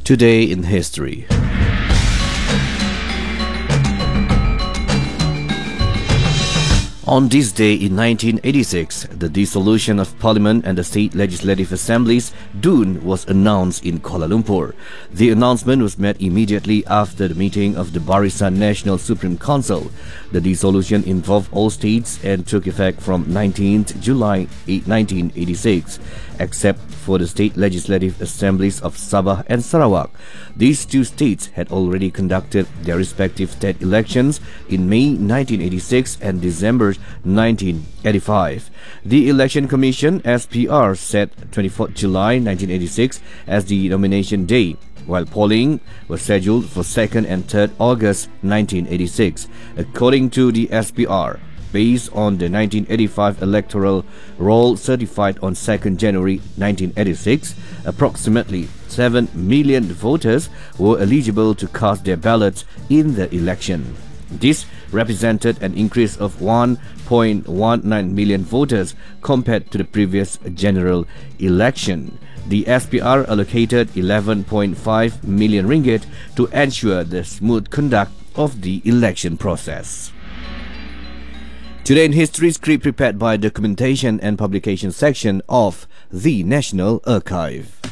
Today in history. On this day in 1986, the dissolution of Parliament and the State Legislative Assemblies, DUN, was announced in Kuala Lumpur. The announcement was made immediately after the meeting of the Barisan Nasional Supreme Council. The dissolution involved all states and took effect from 19th July 1986, except for the State Legislative Assemblies of Sabah and Sarawak. These two states had already conducted their respective state elections in May 1986 and December 1985. The Election Commission (SPR) set 24 July 1986 as the nomination day, while polling was scheduled for 2nd and 3rd August 1986. According to the SPR, based on the 1985 electoral roll certified on 2nd January 1986, approximately 7 million voters were eligible to cast their ballots in the election. This represented an increase of 1.19 million voters compared to the previous general election. The SPR allocated 11.5 million ringgit to ensure the smooth conduct of the election process. Today in History, script prepared by Documentation and Publication section of the National Archive.